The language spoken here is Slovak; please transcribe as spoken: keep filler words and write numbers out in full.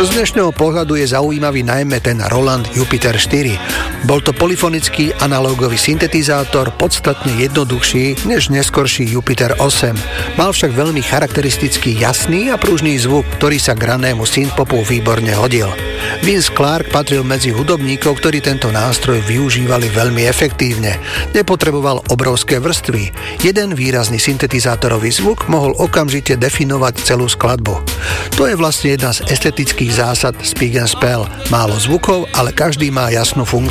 Z dnešného pohľadu je zaujímavý najmä ten Roland Jupiter štyri. Bol to polyfonický analógový syntetizátor, podstatne jednoduchší než neskorší Jupiter osem. Mal však veľmi charakteristický jasný a pružný zvuk, ktorý sa k ranému synthpopu výborne hodil. Vince Clarke patril medzi hudobníkov, ktorí tento nástroj využívali veľmi efektívne. Nepotreboval obrovské vrstvy. Jeden výrazný syntetizátorový zvuk mohol okamžite definovať celú skladbu. To je vlastne jedna z estetických zásad Speak and Spell. Málo zvukov, ale každý má jasnú funkciu.